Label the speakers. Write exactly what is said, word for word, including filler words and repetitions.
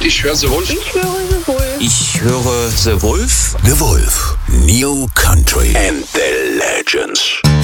Speaker 1: Ich höre The Wolf.
Speaker 2: Ich höre The Wolf.
Speaker 3: Ich höre The Wolf.
Speaker 4: The Wolf. New Country and the Legends.